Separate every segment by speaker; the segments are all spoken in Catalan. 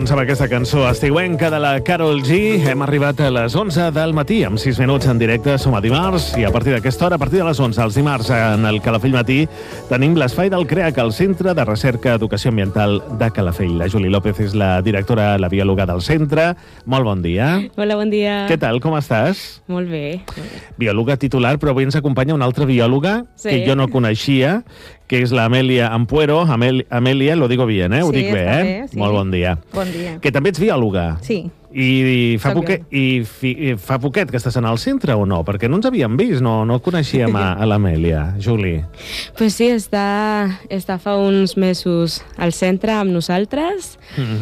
Speaker 1: Doncs amb aquesta cançó estiuenca de la Karol G hem arribat a les 11 del matí, amb 6 minuts en directe. Som a dimarts i a partir d'aquesta hora, a partir de les 11, els dimarts, en el Calafell Matí, tenim l'espai del CREAC, el Centre de Recerca Educació Ambiental de Calafell. La Juli López és la directora, la biòloga del centre. Molt bon dia.
Speaker 2: Hola, bon dia.
Speaker 1: Què tal, com estàs?
Speaker 2: Molt bé.
Speaker 1: Biòloga titular, però avui ens acompanya una altra biòloga que jo no coneixia, que és l'Amèlia Ampuero. Amèlia, lo digo bien, ho dic bé,
Speaker 2: bé, sí.
Speaker 1: Molt bon dia.
Speaker 2: Bon dia.
Speaker 1: Que també ets biòloga.
Speaker 2: Sí.
Speaker 1: I fa poquet que estàs en el centre o no? Perquè no ens havíem vist, no coneixíem a l'Amèlia. Juli.
Speaker 2: Pues sí, està fa uns mesos al centre amb nosaltres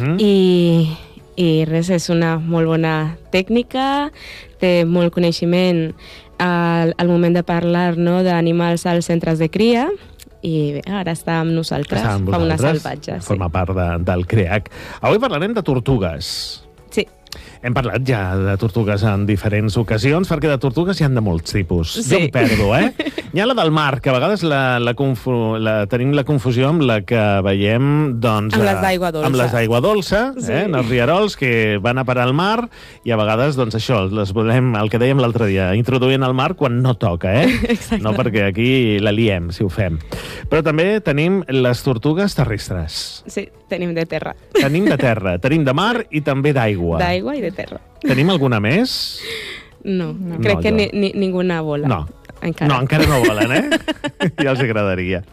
Speaker 2: i res, és una molt bona tècnica, té molt coneixement al moment de parlar, no, d'animals als centres de cria, i bé, ara està amb nosaltres, fa una salvatge.
Speaker 1: Forma part del CREAC. Avui parlarem de tortugues.
Speaker 2: Sí.
Speaker 1: Hem parlat ja de tortugues en diferents ocasions, perquè de tortugues hi ha de molts tipus.
Speaker 2: Sí.
Speaker 1: Jo em perdo, Hi ha la del mar, que a vegades tenim la confusió amb la que veiem, doncs...
Speaker 2: Amb les d'aigua dolça.
Speaker 1: Amb les d'aigua dolça,
Speaker 2: sí.
Speaker 1: En els rierols que van a parar al mar, i a vegades, doncs això, les volem, el que dèiem l'altre dia, introduint al mar quan no toca,
Speaker 2: Exacte.
Speaker 1: No perquè aquí la liem, si ho fem. Però també tenim les tortugues terrestres.
Speaker 2: Sí, tenim de terra.
Speaker 1: Tenim de terra, tenim de mar i també d'aigua.
Speaker 2: D'aigua i de terra.
Speaker 1: Tenim alguna més?
Speaker 2: No, crec que ninguna vola.
Speaker 1: No.
Speaker 2: Encara.
Speaker 1: No, encara no volen, Ja els agradaria.